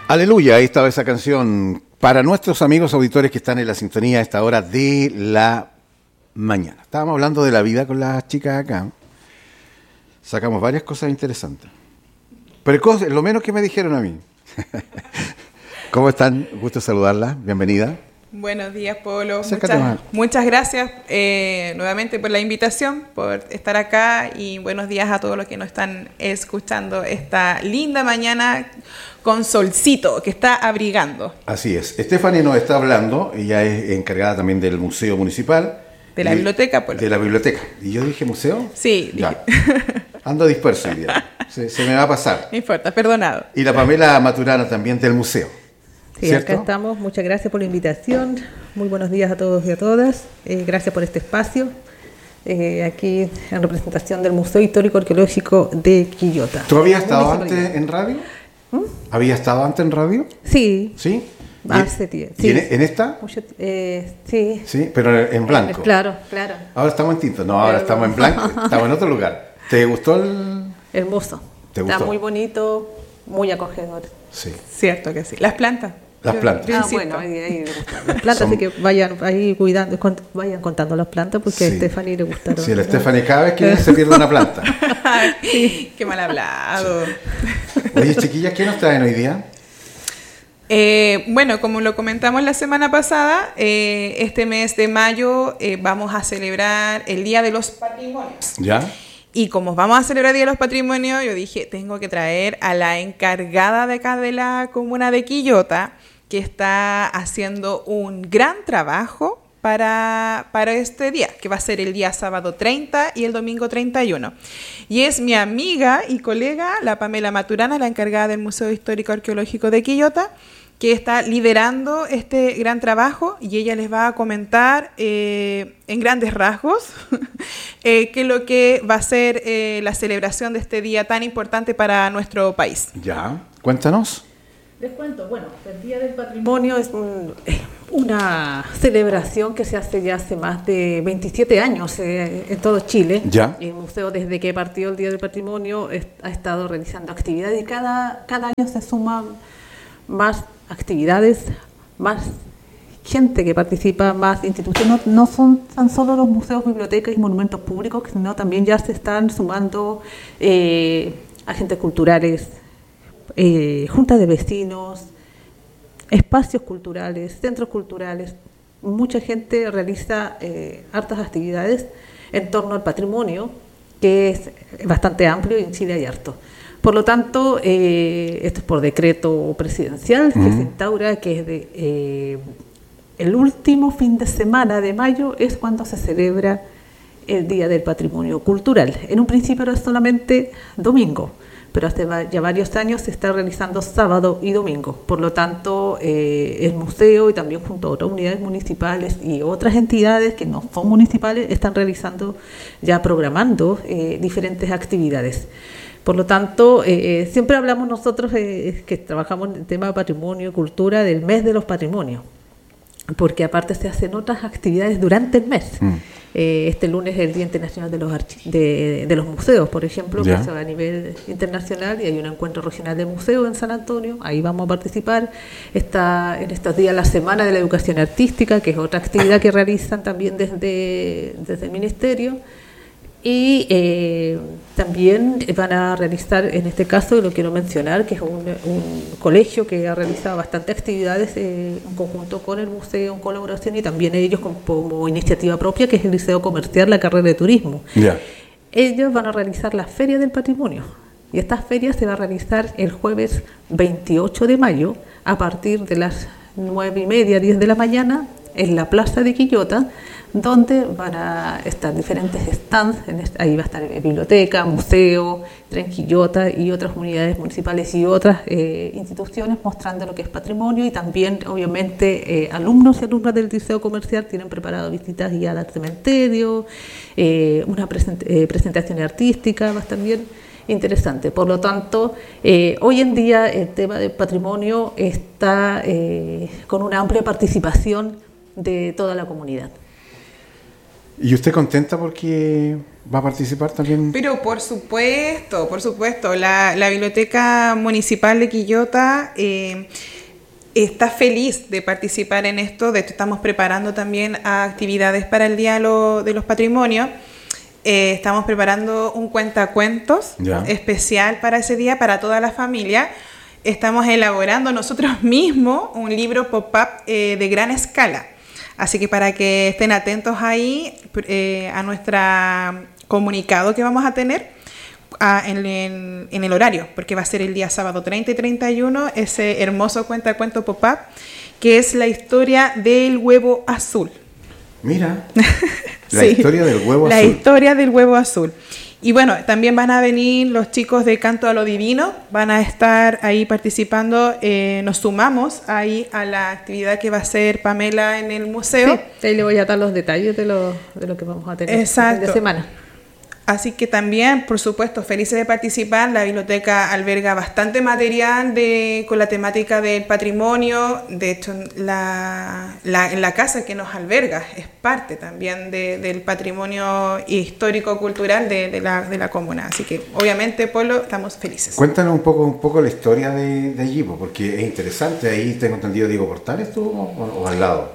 Aleluya, ahí estaba esa canción para nuestros amigos auditores que están en la sintonía a esta hora de la mañana. Estábamos hablando de la vida con las chicas acá. Sacamos varias cosas interesantes. Pero lo menos que me dijeron a mí. ¿Cómo están? Gusto saludarlas. Bienvenida. Buenos días, Polo. Acércate Muchas gracias nuevamente por la invitación, por estar acá y buenos días a todos los que nos están escuchando esta linda mañana con solcito que está abrigando. Así es. Stephanie nos está hablando, ella es encargada también del Museo Municipal. De la biblioteca, Polo. De la biblioteca. ¿Y yo dije museo? Sí. Ya. Ando disperso hoy día. Se me va a pasar. No importa, perdonado. Y la Pamela Maturana también del museo. Sí, ¿cierto? acá estamos. Muchas gracias por la invitación. Muy buenos días a todos y a todas. Gracias por este espacio. Aquí en representación del Museo Histórico Arqueológico de Quillota. ¿Tú habías estado antes en radio? ¿Habías estado antes en radio? Sí. ¿Sí? Hace tiempo. ¿Y en esta? Sí. Sí, pero en blanco. Claro. Ahora estamos en tinto. No, ahora estamos en blanco. Estamos en otro lugar. ¿Te gustó el...? Hermoso. ¿Te gustó? Está muy bonito, muy acogedor. Sí. Cierto que sí. Las plantas. Las plantas. Bueno, ahí las plantas, así que vayan ahí cuidando, vayan contando las plantas porque Sí. a Stephanie le gustaron. Sí, a la Stephanie cada vez que se pierde una planta. Qué mal hablado. Oye, chiquillas, ¿qué nos traen hoy día? Bueno, como lo comentamos la semana pasada, este mes de mayo vamos a celebrar el Día de los Patrimonios. ¿Ya? Y como vamos a celebrar el Día de los Patrimonios, yo dije, tengo que traer a la encargada de acá de la comuna de Quillota, que está haciendo un gran trabajo para este día, que va a ser el día sábado 30 y el domingo 31. Y es mi amiga y colega, la Pamela Maturana, la encargada del Museo Histórico Arqueológico de Quillota, que está liderando este gran trabajo y ella les va a comentar en grandes rasgos qué es lo que va a ser la celebración de este día tan importante para nuestro país. Ya, cuéntanos. Les cuento, bueno, el Día del Patrimonio es una celebración que se hace ya hace más de 27 años en todo Chile. Ya. El museo, desde que partió el Día del Patrimonio, ha estado realizando actividades y cada año se suman más actividades, más gente que participa, más instituciones. No son tan solo los museos, bibliotecas y monumentos públicos, sino también ya se están sumando agentes culturales, juntas de vecinos, espacios culturales, centros culturales. Mucha gente realiza hartas actividades en torno al patrimonio, que es bastante amplio y en Chile hay harto. Por lo tanto, esto es por decreto presidencial que se instaura, que es el último fin de semana de mayo es cuando se celebra el Día del Patrimonio Cultural. En un principio era solamente domingo, pero hace ya varios años se está realizando sábado y domingo. Por lo tanto, el museo y también junto a otras unidades municipales y otras entidades que no son municipales están realizando, ya programando diferentes actividades. Por lo tanto, siempre hablamos nosotros que trabajamos en el tema de patrimonio y cultura del mes de los patrimonios, porque aparte se hacen otras actividades durante el mes. Este lunes es el Día Internacional de los Museos, por ejemplo, que se va a nivel internacional y hay un encuentro regional de museos en San Antonio, ahí vamos a participar. Está en estos días la Semana de la Educación Artística, que es otra actividad que realizan también desde el Ministerio. Y también van a realizar, en este caso lo quiero mencionar, que es un colegio que ha realizado bastantes actividades en conjunto con el museo, en colaboración, y también ellos como iniciativa propia, que es el Liceo Comercial, la carrera de turismo. Ellos van a realizar la Feria del Patrimonio, y esta feria se va a realizar el jueves 28 de mayo a partir de las 9:30, 10 de la mañana en la Plaza de Quillota, donde van a estar diferentes stands. Ahí va a estar biblioteca, museo, Tren Quillota y otras unidades municipales y otras instituciones mostrando lo que es patrimonio, y también obviamente alumnos y alumnas del Liceo Comercial tienen preparado visitas guiadas al cementerio, una presentación artística, va a estar bien interesante. Por lo tanto, hoy en día el tema del patrimonio está con una amplia participación de toda la comunidad. ¿Y usted contenta porque va a participar también? Pero por supuesto, por supuesto. La Biblioteca Municipal de Quillota está feliz de participar en esto. De hecho, estamos preparando también actividades para el Día de los Patrimonios. Estamos preparando un cuentacuentos especial para ese día, para toda la familia. Estamos elaborando nosotros mismos un libro pop-up de gran escala. Así que para que estén atentos ahí a nuestro comunicado que vamos a tener en el horario, porque va a ser el día sábado 30 y 31, ese hermoso cuentacuento pop-up, que es la historia del huevo azul. Mira, la historia del huevo azul. La historia del huevo azul. Y bueno, también van a venir los chicos de Canto a lo Divino, van a estar ahí participando. Nos sumamos ahí a la actividad que va a hacer Pamela en el museo. Sí, ahí le voy a dar los detalles de lo que vamos a tener Exacto. el fin de semana. Así que también, por supuesto, felices de participar. La biblioteca alberga bastante material con la temática del patrimonio. De hecho, en la casa que nos alberga es parte también del patrimonio histórico-cultural de la comuna. Así que, obviamente, Polo, estamos felices. Cuéntanos un poco la historia de allí, porque es interesante. Ahí tengo entendido, Diego Portales, ¿tú o al lado?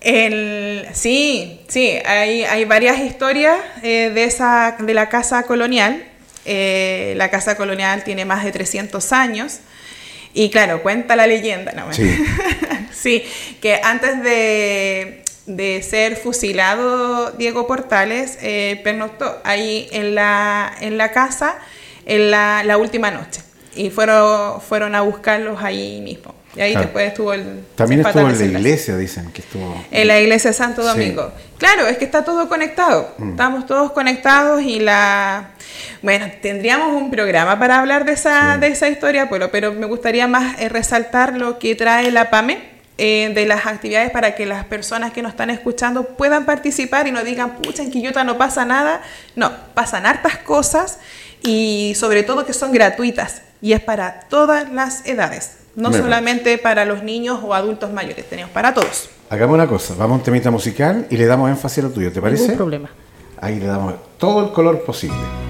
Sí, hay varias historias de la casa colonial. La casa colonial tiene más de 300 años y claro, cuenta la leyenda, ¿no? Sí. Sí, que antes de ser fusilado Diego Portales, pernoctó ahí en la casa en la última noche y fueron a buscarlos ahí mismo. Y ahí después estuvo También estuvo en la iglesia, dicen que estuvo. En la iglesia de Santo Domingo. Sí. Claro, es que está todo conectado. Estamos todos conectados y bueno, tendríamos un programa para hablar de esa historia, pero me gustaría más resaltar lo que trae la PAME de las actividades para que las personas que nos están escuchando puedan participar y no digan, pucha, en Quillota no pasa nada. No, pasan hartas cosas y sobre todo que son gratuitas y es para todas las edades. No solamente para los niños o adultos mayores, tenemos para todos. Hagamos una cosa, vamos a un temita musical y le damos énfasis a lo tuyo, ¿te parece? Ningún problema. Ahí le damos todo el color posible.